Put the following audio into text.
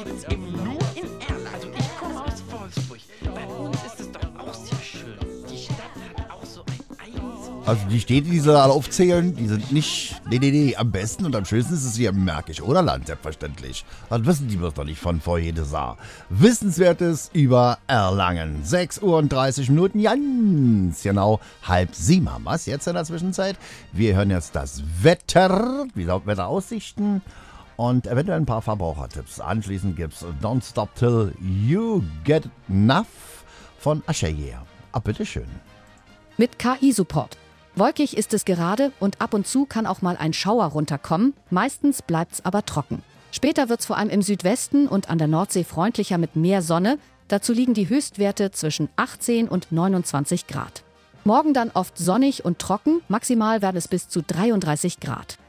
gibt's eben nur in Erlangen. Also ich komme aus Wolfsburg. Bei uns ist es doch auch sehr schön. Die Stadt hat auch so ein eigenes... Also die Städte, die sie alle aufzählen, die sind nicht... Nee. Am besten und am schönsten ist es hier im Märkisch Oderland, selbstverständlich. Das wissen die bloß doch nicht von vor jedes Jahr. Wissenswertes über Erlangen. 6:30 Uhr, ganz genau 6:30 haben wir es jetzt in der Zwischenzeit. Wir hören jetzt das Wetter, wie laut Wetteraussichten und eventuell ein paar Verbrauchertipps. Anschließend gibt's Don't Stop Till You Get Enough von Asher. Bitteschön. Mit KI-Support. Wolkig ist es gerade und ab und zu kann auch mal ein Schauer runterkommen. Meistens bleibt's aber trocken. Später wird's vor allem im Südwesten und an der Nordsee freundlicher mit mehr Sonne. Dazu liegen die Höchstwerte zwischen 18 und 29 Grad. Morgen dann oft sonnig und trocken. Maximal werden es bis zu 33 Grad.